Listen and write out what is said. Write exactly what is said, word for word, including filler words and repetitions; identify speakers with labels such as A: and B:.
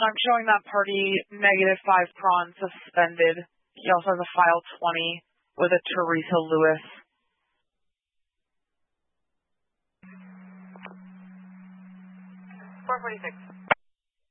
A: I'm showing that party negative five prawn suspended. He also has a file twenty with a Teresa Lewis.
B: four forty-six.